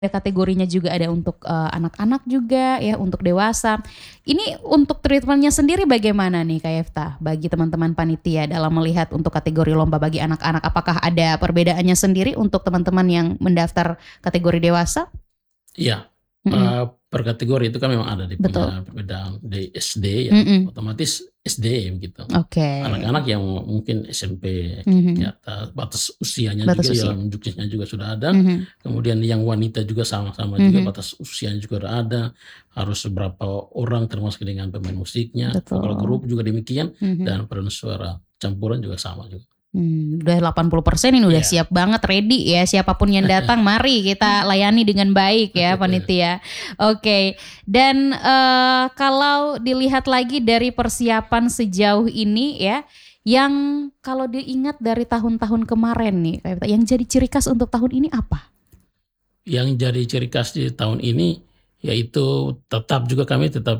Ada kategorinya juga, ada untuk anak-anak juga ya, untuk dewasa. Ini untuk treatmentnya sendiri bagaimana nih Kak Yefta bagi teman-teman panitia dalam melihat untuk kategori lomba bagi anak-anak? Apakah ada perbedaannya sendiri untuk teman-teman yang mendaftar kategori dewasa? Iya, Mm-mm. per kategori itu kan memang ada dia Betul. punya perbedaan. Di SD ya Mm-mm. otomatis SD begitu. Oke. Anak-anak yang mungkin SMP di Mhm. atas batas usianya juga Batas ya, usia. juknisnya juga sudah ada. Mhm. Kemudian yang wanita juga sama-sama juga Mhm. batas usianya juga sudah ada. Harus seberapa orang termasuk dengan pemain musiknya, vokal Betul. grup juga demikian, Mhm. dan peran suara campuran juga sama juga. Udah 80% ini udah Iya. siap banget, ready ya, siapapun yang datang mari kita layani dengan baik ya panitia. Oke. Dan kalau dilihat lagi dari persiapan sejauh ini ya, yang kalau diingat dari tahun-tahun kemarin nih, yang jadi ciri khas untuk tahun ini apa? Yang jadi ciri khas di tahun ini yaitu tetap juga kami tetap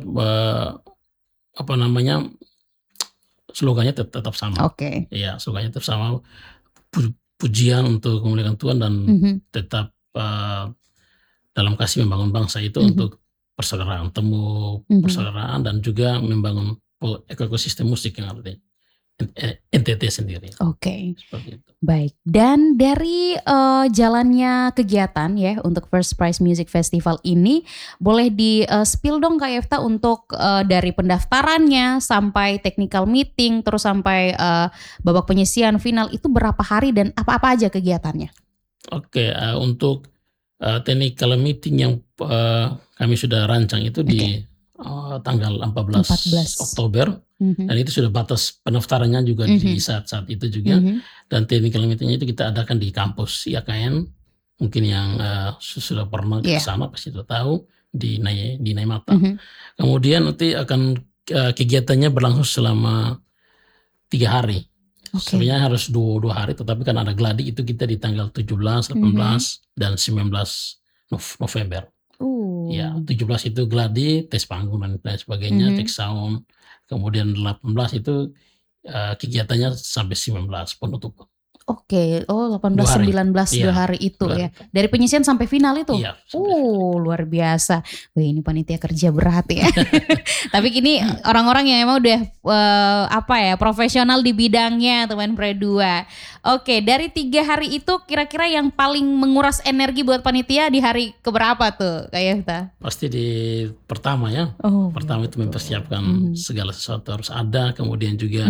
slogannya tetap sama. Oke. Ya, slogannya tetap sama. Pujian untuk memuliakan Tuhan dan Mhm. tetap dalam kasih membangun bangsa itu Mhm. untuk persaudaraan, temu Mhm. persaudaraan dan juga membangun ekosistem musik yang ada di NTT sendiri. Oke. Seperti itu. Baik, dan dari jalannya kegiatan ya untuk First Prize Music Festival ini, boleh di spill dong Kak Yefta untuk dari pendaftarannya sampai technical meeting terus sampai babak penyisian final itu berapa hari dan apa-apa aja kegiatannya? Oke, untuk technical meeting yang kami sudah rancang itu di tanggal 14 Oktober. Dan itu sudah batas pendaftarannya juga di saat-saat itu juga. Dan technical meeting itu kita adakan di kampus IAKN. Mungkin yang sudah pernah ke sana pasti sudah tahu di Naimata. Kemudian nanti akan kegiatannya berlangsung selama 3 hari. Sebenarnya harus dua hari, tetapi kan ada gladi itu kita di tanggal 17, 18, dan 19 November. Ya, 17 itu gladi, tes panggung dan lain sebagainya, take sound. Kemudian 18 itu kegiatannya sampai 19 penutup. Oke, 18, 19, 2 hari itu ya. Dari penyisian sampai final itu? Iya. Luar biasa. Wih, ini panitia kerja berat ya. Tapi kini orang-orang yang emang udah profesional di bidangnya teman Pre 2. Oke, dari 3 hari itu kira-kira yang paling menguras energi buat panitia di hari keberapa tuh Kak Yefta? Pasti di pertama ya. Pertama itu mempersiapkan segala sesuatu harus ada, kemudian juga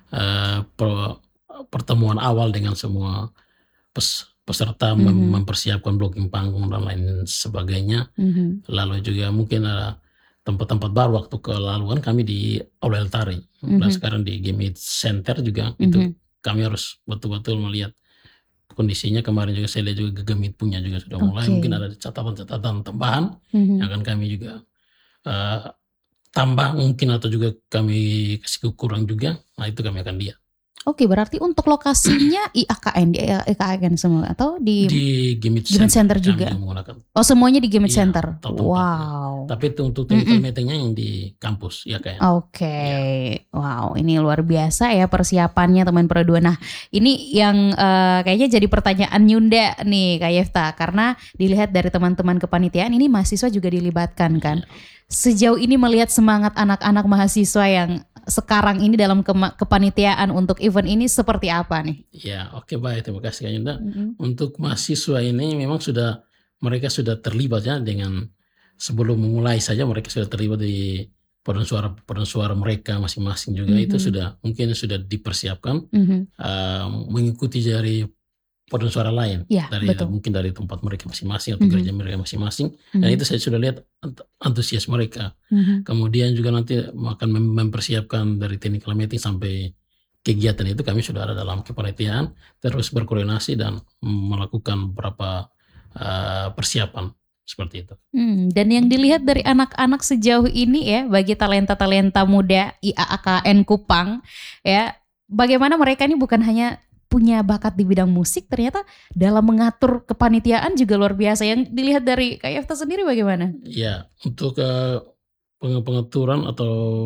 pertemuan awal dengan semua peserta, mempersiapkan blocking panggung dan lain sebagainya. Lalu juga mungkin ada tempat-tempat baru waktu kelaluan kami di Aula Tari. Dan sekarang di Gemit Center juga itu kami harus betul-betul melihat kondisinya. Kemarin juga saya lihat juga Gemit punya juga sudah mulai. Mungkin ada catatan-catatan tambahan yang akan kami juga tambah mungkin, atau juga kami kasih kurang juga. Nah, itu kami akan lihat. Oke, berarti untuk lokasinya IAKN, di IAKN semua atau di Gemit Center juga? Semuanya di Gemit Center? Wow. Tapi itu untuk technical meetingnya yang di kampus IAKN. Oke. Wow, ini luar biasa ya persiapannya teman Pro 2. Nah, ini yang kayaknya jadi pertanyaan Yunda nih Kak Yefta, karena dilihat dari teman-teman kepanitiaan ini mahasiswa juga dilibatkan kan. Sejauh ini melihat semangat anak-anak mahasiswa yang sekarang ini dalam kepanitiaan untuk event ini seperti apa nih? Ya, oke, baik, terima kasih Kak Yunda. Untuk mahasiswa ini memang mereka sudah terlibat ya, dengan sebelum memulai saja mereka sudah terlibat di paduan suara mereka masing-masing juga. Itu mungkin sudah dipersiapkan mengikuti dari paduan suara lain, mungkin dari tempat mereka masing-masing atau gereja mereka masing-masing. Dan itu saya sudah lihat antusias mereka. Kemudian juga nanti akan mempersiapkan dari technical meeting sampai kegiatan itu kami sudah ada dalam kepanitiaan, terus berkoordinasi dan melakukan beberapa persiapan seperti itu. Dan yang dilihat dari anak-anak sejauh ini ya, bagi talenta-talenta muda IAKN Kupang ya, bagaimana mereka ini bukan hanya punya bakat di bidang musik, ternyata dalam mengatur kepanitiaan juga luar biasa. Yang dilihat dari Kak Yefta sendiri bagaimana? Ya, untuk pengaturan atau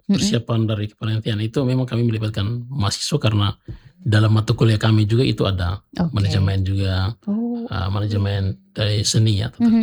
persiapan dari kepanitiaan itu memang kami melibatkan mahasiswa karena dalam mata kuliah kami juga itu ada manajemen juga, manajemen dari seni ya.